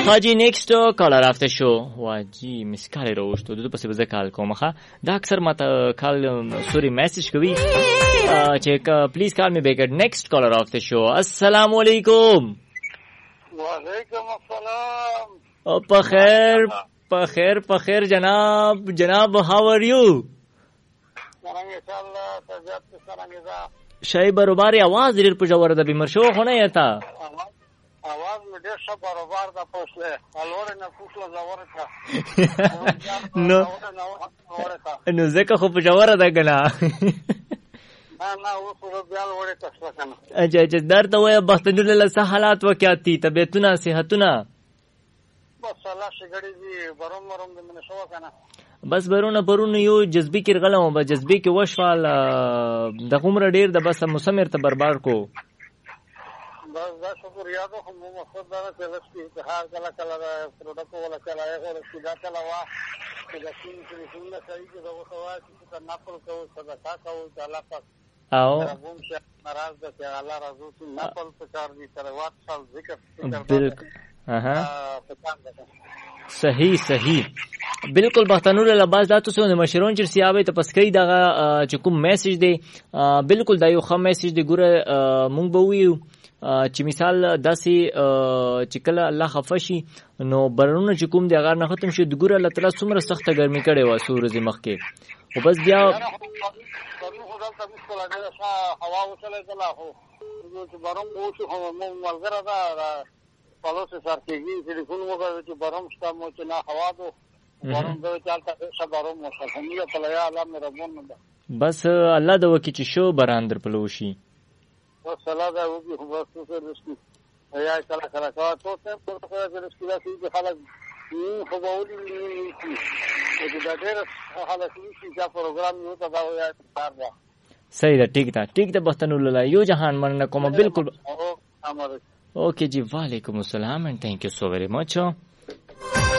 Haji, next caller after show. Waji miskal roast. دو پس به کال کوم ښه دا اکثر ماته کال سوري میسج کوي چې please call me back at next caller of the show. السلام علیکم. وعلیکم السلام. او په خیر جناب how are you؟ څنګه انشاءالله طبيعت څنګه ده؟ شای برابر आवाज ډیر په جوړه د بیمار شو خو نه یتا आवाज مې ډېر ښه برابر ده پوښله الوره نه پوښله زوره کا نو زکه خو په جوړه ده کنه نه اوس بیا وړه تاسو کنه اچھا درته وای بختنور له حالات وکياتي طبيعتونه صحتونه بس الله شګړې دي بروم د من شو کنه بس برونه یو جذبی کې غلم به جذبی کې وشوال د عمر ډیر د بس مسمر ته برباد کو بس دا شکر یادو هم مقصد دا چې لسکی اتحاد کلا پروډکټ ولا کلا یو سیدا کلا وا چې د سین څخه صحیح چې دا وسوا چې ناپل کو صدقه کو الله پاک او ربوم شه ناراض ده چې الله رضو چې ناپل په کار دي تر وخت سال ذکر بالکل صحیح بالکل بختنور لباس دا تاسو د مشرون چې سیابه ته پسکې دغه چې کوم میسج دی بالکل دا یو خام میسج دی ګوره مونږ به ویو چې مثال داسې چې کله الله خفشي نو برونه چې کوم دی هغه نه ختم شي د ګوره الله تعالی څومره سخته ګرمي کړي و سورز مخ کې او بس بیا هوا وصله ده خو چې بروم او چې مو ملګری ده پالوس سره کېږي ټلیفون وکړ چې بروم شته مو چې نه هوا دو بروم دوی چالتا بروم مشخصنیه پلیا الله مې ربون ده بس الله د وکی چې شو براندر پلوشي بس الله دا وږي خو بس څه رسمي یا کله کا ته څه په رسمي دا چې خلک خو بولي چې دا ډېر خلک چې پروګرام یو تا دا یا کار ده صحیح ده ٹھیک ده بختنور الله یو جهان مننه کوم بالکل اوکے جی وعلیکم السلام and thank you so very much.